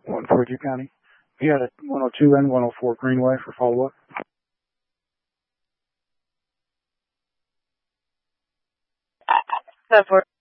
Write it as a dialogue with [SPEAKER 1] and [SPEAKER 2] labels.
[SPEAKER 1] Purdue County. We had a 102 and 104 Greenway for follow-up.
[SPEAKER 2] So for